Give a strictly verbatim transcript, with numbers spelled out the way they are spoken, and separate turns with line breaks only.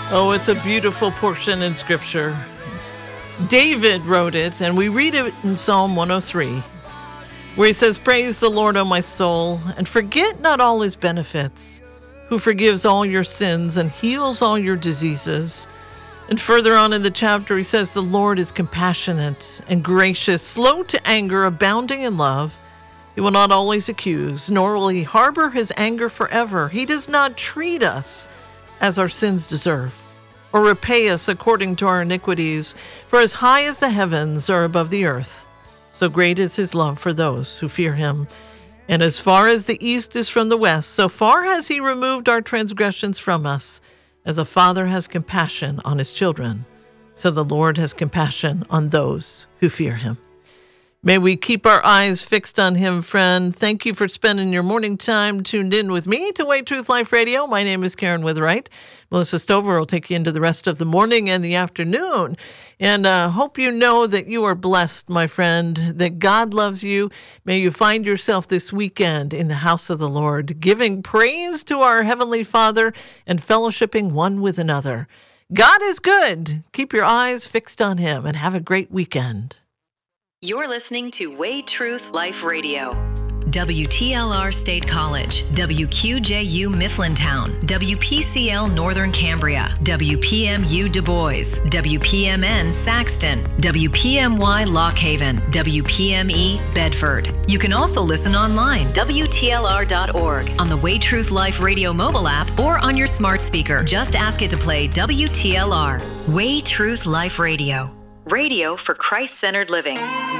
Oh, it's a beautiful portion in Scripture. David wrote it, and we read it in Psalm one oh three, where he says, "Praise the Lord, O my soul, and forget not all his benefits, who forgives all your sins and heals all your diseases." And further on in the chapter, he says, "The Lord is compassionate and gracious, slow to anger, abounding in love. He will not always accuse, nor will he harbor his anger forever. He does not treat us as our sins deserve, or repay us according to our iniquities. For as high as the heavens are above the earth, so great is his love for those who fear him. And as far as the east is from the west, so far has he removed our transgressions from us. As a father has compassion on his children, so the Lord has compassion on those who fear him." May we keep our eyes fixed on him, friend. Thank you for spending your morning time tuned in with me to Way Truth Life Radio. My name is Karen Witherite. Melissa Stover will take you into the rest of the morning and the afternoon. And uh, hope you know that you are blessed, my friend, that God loves you. May you find yourself this weekend in the house of the Lord, giving praise to our Heavenly Father and fellowshipping one with another. God is good. Keep your eyes fixed on him and have a great weekend.
You're listening to Way Truth Life Radio. W T L R State College, W Q J U Mifflintown, W P C L Northern Cambria, W P M U Du Bois, W P M N Saxton, W P M Y Lock Haven, W P M E Bedford. You can also listen online, W T L R dot org, on the Way Truth Life Radio mobile app, or on your smart speaker. Just ask it to play W T L R. Way Truth Life Radio. Radio for Christ-centered living.